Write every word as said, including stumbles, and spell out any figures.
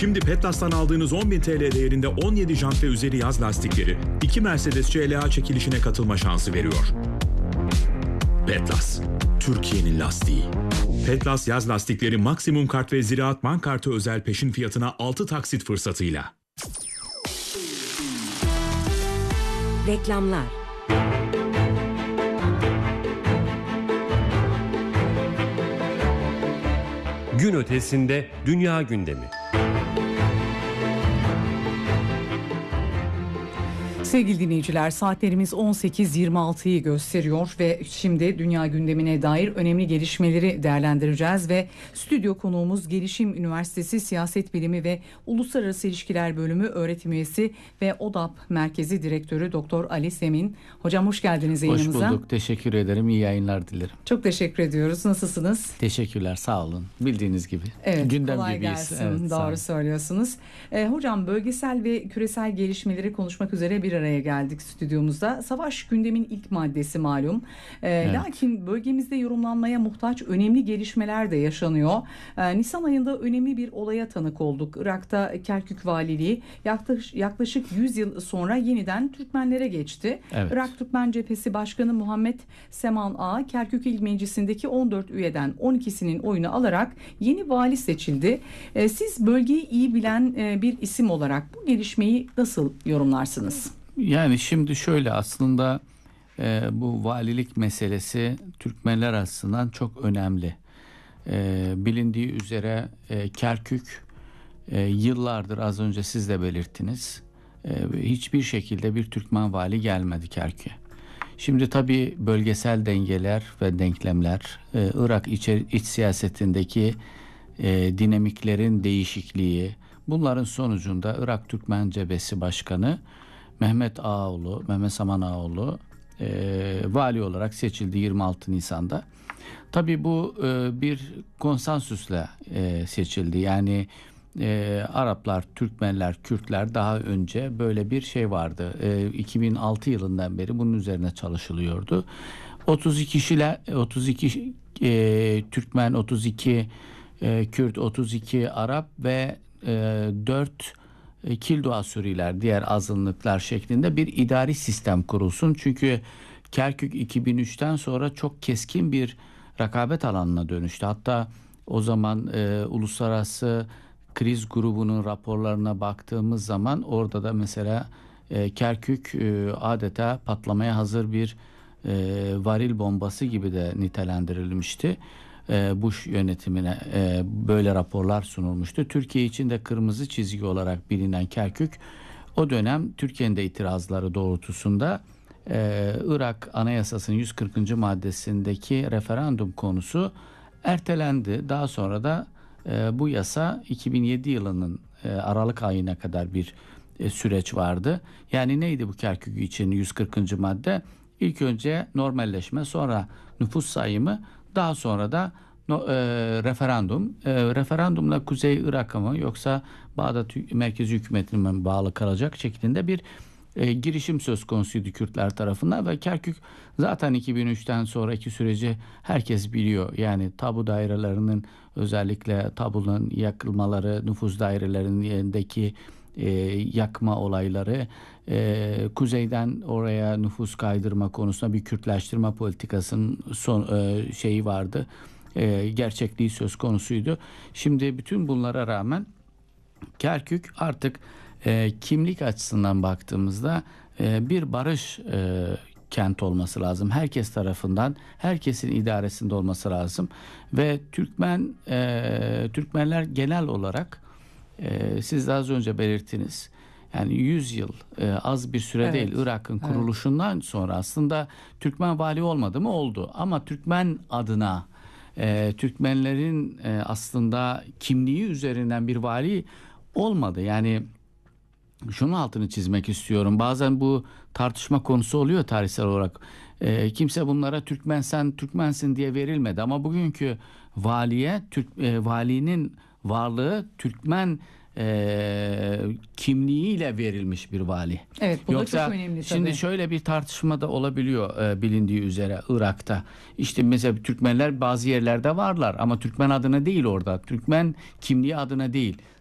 Şimdi Petlas'tan aldığınız on bin T L değerinde on yedi jant ve üzeri yaz lastikleri iki Mercedes C L A çekilişine katılma şansı veriyor. Petlas, Türkiye'nin lastiği. Petlas yaz lastikleri maksimum kart ve Ziraat Bank kartı özel peşin fiyatına altı taksit fırsatıyla. Reklamlar. Gün ötesinde dünya gündemi. Sevgili dinleyiciler, saatlerimiz on sekiz yirmi altıyı gösteriyor ve şimdi dünya gündemine dair önemli gelişmeleri değerlendireceğiz ve stüdyo konuğumuz Gelişim Üniversitesi Siyaset Bilimi ve Uluslararası İlişkiler Bölümü öğretim üyesi ve O D A P Merkezi Direktörü Doktor Ali Semin. Hocam hoş geldiniz yayınımıza. Hoş bulduk, teşekkür ederim, iyi yayınlar dilerim. Çok teşekkür ediyoruz. Nasılsınız? Teşekkürler, sağ olun. Bildiğiniz gibi. Evet, gündem kolay gibiyiz. gelsin. Evet, doğru söylüyorsunuz. Ee, hocam bölgesel ve küresel gelişmeleri konuşmak üzere bir araya geldik stüdyomuzda. Savaş gündemin ilk maddesi malum. Ee, evet. Lakin bölgemizde yorumlanmaya muhtaç önemli gelişmeler de yaşanıyor. Ee, Nisan ayında önemli bir olaya tanık olduk. Irak'ta Kerkük Valiliği yaklaşık, yaklaşık yüz yıl sonra yeniden Türkmenlere geçti. Evet. Irak Türkmen Cephesi Başkanı Muhammed Seman Ağa, Kerkük İl Meclisi'ndeki on dört üyeden on ikisinin oyunu alarak yeni vali seçildi. Ee, siz bölgeyi iyi bilen e, bir isim olarak bu gelişmeyi nasıl yorumlarsınız? Yani şimdi şöyle, aslında e, bu valilik meselesi Türkmenler açısından çok önemli. E, bilindiği üzere e, Kerkük e, yıllardır, az önce siz de belirttiniz, e, hiçbir şekilde bir Türkmen vali gelmedi Kerkük'e. Şimdi tabii bölgesel dengeler ve denklemler, e, Irak iç, iç siyasetindeki e, dinamiklerin değişikliği, bunların sonucunda Irak Türkmen Cephesi Başkanı Mehmet Ağaoğlu, Mehmet Saman Ağaoğlu e, vali olarak seçildi yirmi altı Nisan'da. Tabii bu e, bir konsensüsle e, seçildi. Yani e, Araplar, Türkmenler, Kürtler, daha önce böyle bir şey vardı. E, iki bin altı yılından beri bunun üzerine çalışılıyordu. otuz iki kişiler, otuz iki e, Türkmen, otuz iki e, Kürt, otuz iki Arap ve e, dört Kildo Asuriler, diğer azınlıklar şeklinde bir idari sistem kurulsun. Çünkü Kerkük iki bin üçten sonra çok keskin bir rekabet alanına dönüştü. Hatta o zaman e, uluslararası kriz grubunun raporlarına baktığımız zaman orada da mesela e, Kerkük e, adeta patlamaya hazır bir e, varil bombası gibi de nitelendirilmişti. Bush yönetimine böyle raporlar sunulmuştu. Türkiye için de kırmızı çizgi olarak bilinen Kerkük, o dönem Türkiye'nin de itirazları doğrultusunda Irak Anayasası'nın yüz kırkıncı maddesindeki referandum konusu ertelendi. Daha sonra da bu yasa iki bin yedi yılının Aralık ayına kadar bir süreç vardı. Yani neydi bu Kerkük için yüz kırkıncı madde? İlk önce normalleşme, sonra nüfus sayımı, daha sonra da no, e, referandum. E, referandumla Kuzey Irak'a mı yoksa Bağdat merkezi hükümetine mi bağlı kalacak şeklinde bir e, girişim söz konusuydu Kürtler tarafından ve Kerkük zaten iki bin üçten sonraki süreci herkes biliyor. Yani tabu dairelerinin, özellikle tabunun yakılmaları, nüfus dairelerindeki e, yakma olayları, e, kuzeyden oraya nüfus kaydırma konusunda bir Kürtleştirme politikasının son e, şeyi vardı. E, gerçekliği söz konusuydu. Şimdi bütün bunlara rağmen Kerkük artık e, kimlik açısından baktığımızda e, bir barış e, kent olması lazım. Herkes tarafından, herkesin idaresinde olması lazım ve Türkmen e, Türkmenler genel olarak e, siz de az önce belirttiniz. Yani yüz yıl e, az bir süre evet. değil. Irak'ın evet. kuruluşundan sonra aslında Türkmen vali olmadı mı? Oldu. Ama Türkmen adına e, Türkmenlerin e, aslında kimliği üzerinden bir vali olmadı. Yani şunun altını çizmek istiyorum. Bazen bu tartışma konusu oluyor tarihsel olarak. E, kimse bunlara Türkmen sen Türkmensin diye verilmedi. Ama bugünkü valiye, Türk e, valinin varlığı Türkmen e, kimliğiyle verilmiş bir vali. Evet, bu Yoksa, da çok önemli tabii. Şimdi şöyle bir tartışma da olabiliyor e, bilindiği üzere Irak'ta. İşte mesela Türkmenler bazı yerlerde varlar ama Türkmen adına değil orada. Türkmen kimliği adına değil.